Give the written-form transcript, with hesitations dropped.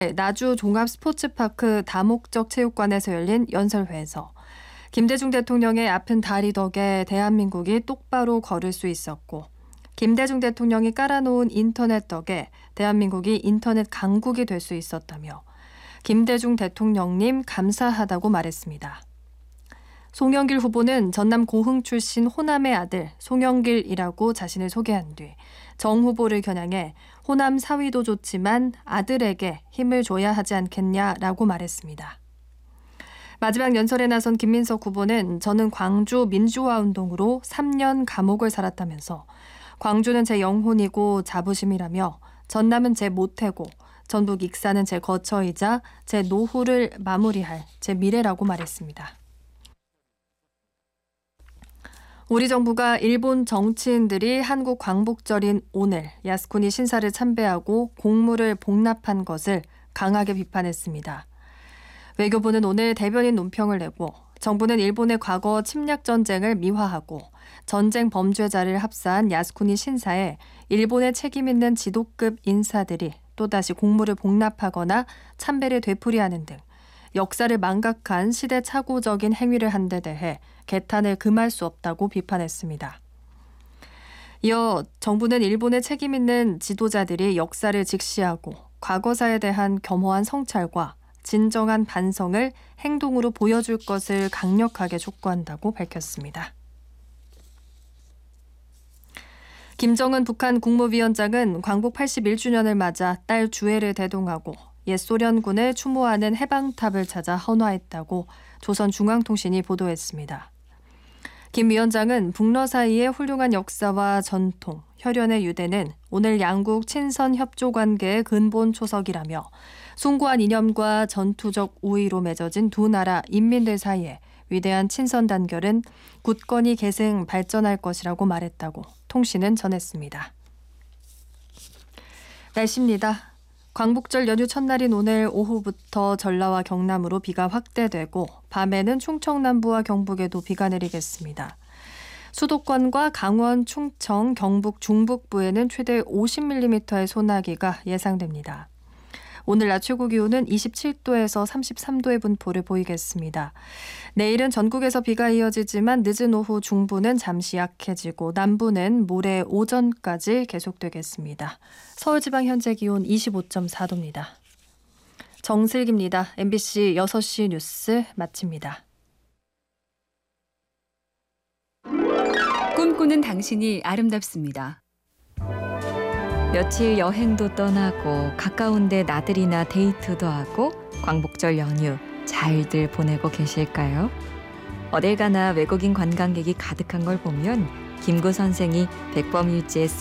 나주 종합스포츠파크 다목적 체육관에서 열린 연설회에서 김대중 대통령의 아픈 다리 덕에 대한민국이 똑바로 걸을 수 있었고, 김대중 대통령이 깔아놓은 인터넷 덕에 대한민국이 인터넷 강국이 될 수 있었다며 김대중 대통령님 감사하다고 말했습니다. 송영길 후보는 전남 고흥 출신 호남의 아들 송영길이라고 자신을 소개한 뒤 정 후보를 겨냥해 호남 사위도 좋지만 아들에게 힘을 줘야 하지 않겠냐라고 말했습니다. 마지막 연설에 나선 김민석 후보는 저는 광주 민주화운동으로 3년 감옥을 살았다면서 광주는 제 영혼이고 자부심이라며 전남은 제 모태고 전북 익산은 제 거처이자 제 노후를 마무리할 제 미래라고 말했습니다. 우리 정부가 일본 정치인들이 한국 광복절인 오늘 야스쿠니 신사를 참배하고 공물을 복납한 것을 강하게 비판했습니다. 외교부는 오늘 대변인 논평을 내고 정부는 일본의 과거 침략 전쟁을 미화하고 전쟁 범죄자를 합사한 야스쿠니 신사에 일본의 책임 있는 지도급 인사들이 또다시 공물을 복납하거나 참배를 되풀이하는 등 역사를 망각한 시대착오적인 행위를 한 데 대해 개탄을 금할 수 없다고 비판했습니다. 이어 정부는 일본의 책임 있는 지도자들이 역사를 직시하고 과거사에 대한 겸허한 성찰과 진정한 반성을 행동으로 보여줄 것을 강력하게 촉구한다고 밝혔습니다. 김정은 북한 국무위원장은 광복 81주년을 맞아 딸 주애를 대동하고 옛 소련군을 추모하는 해방탑을 찾아 헌화했다고 조선중앙통신이 보도했습니다. 김 위원장은 북러 사이의 훌륭한 역사와 전통, 혈연의 유대는 오늘 양국 친선 협조 관계의 근본 초석이라며 숭고한 이념과 전투적 우위로 맺어진 두 나라 인민들 사이에 위대한 친선 단결은 굳건히 계승 발전할 것이라고 말했다고 통신은 전했습니다. 날씨입니다. 광복절 연휴 첫날인 오늘 오후부터 전라와 경남으로 비가 확대되고 밤에는 충청 남부와 경북에도 비가 내리겠습니다. 수도권과 강원, 충청, 경북 중북부에는 최대 50mm의 소나기가 예상됩니다. 오늘 낮 최고 기온은 27도에서 33도의 분포를 보이겠습니다. 내일은 전국에서 비가 이어지지만 늦은 오후 중부는 잠시 약해지고 남부는 모레 오전까지 계속되겠습니다. 서울지방 현재 기온 25.4도입니다. 정슬기입니다. MBC 6시 뉴스 마칩니다. 꿈꾸는 당신이 아름답습니다. 며칠 여행도 떠나고 가까운 데 나들이나 데이트도 하고 광복절 연휴 잘들 보내고 계실까요? 어딜 가나 외국인 관광객이 가득한 걸 보면 김구 선생이 백범일지에